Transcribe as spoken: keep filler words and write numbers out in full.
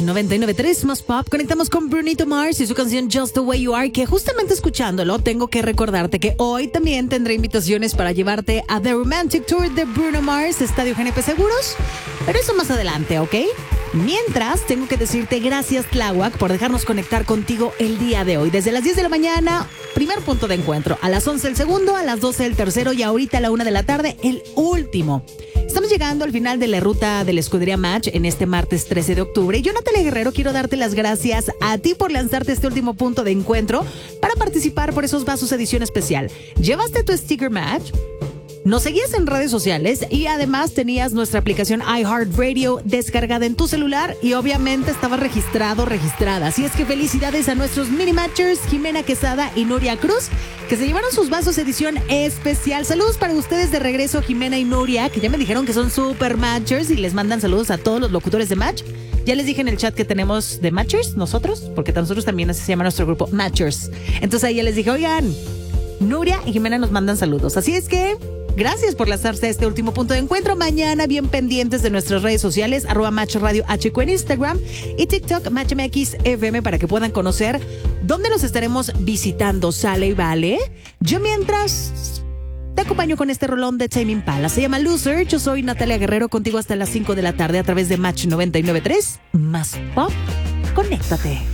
noventa y nueve punto tres más pop. Conectamos con Brunito Mars y su canción Just the Way You Are, que justamente escuchándolo tengo que recordarte que hoy también tendré invitaciones para llevarte a The Romantic Tour de Bruno Mars, Estadio G N P Seguros, pero eso más adelante, ¿ok? Mientras, tengo que decirte gracias, Tláhuac, por dejarnos conectar contigo el día de hoy. Desde las diez de la mañana, primer punto de encuentro. A las once el segundo, a las doce el tercero y ahorita a la una de la tarde el último. Estamos llegando al final de la ruta de la Escudería Match en este martes trece de octubre. Y yo, Natalia Guerrero, quiero darte las gracias a ti por lanzarte este último punto de encuentro para participar por esos vasos edición especial. ¿Llevaste tu sticker Match? Nos seguías en redes sociales y además tenías nuestra aplicación iHeartRadio descargada en tu celular y obviamente estaba registrado, registrada. Así es que felicidades a nuestros mini matchers Jimena Quesada y Nuria Cruz, que se llevaron sus vasos edición especial. Saludos para ustedes de regreso, Jimena y Nuria, que ya me dijeron que son super matchers y les mandan saludos a todos los locutores de Match. Ya les dije en el chat que tenemos de matchers nosotros, porque nosotros también así se llama nuestro grupo, matchers. Entonces ahí ya les dije, oigan, Nuria y Jimena nos mandan saludos. Así es que gracias por lanzarse a este último punto de encuentro. Mañana bien pendientes de nuestras redes sociales, arroba Match Radio H Q en Instagram y TikTok Match M X F M para que puedan conocer dónde los estaremos visitando. Sale y vale. Yo mientras te acompaño con este rolón de Tame Impala. Se llama Loser. Yo soy Natalia Guerrero, contigo hasta las cinco de la tarde a través de Match noventa y nueve punto tres. Más pop. Conéctate.